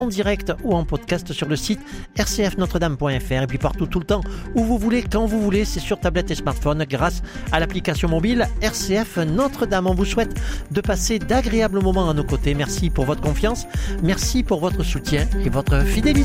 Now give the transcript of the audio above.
en direct ou en podcast sur le site rcfnotredame.fr et puis partout tout le temps où vous voulez, quand vous voulez, c'est sur tablette et smartphone grâce à l'application mobile RCF Notre-Dame. On vous souhaite de passer d'agréables moments à nos côtés. Merci pour votre confiance, merci pour votre soutien et votre fidélité.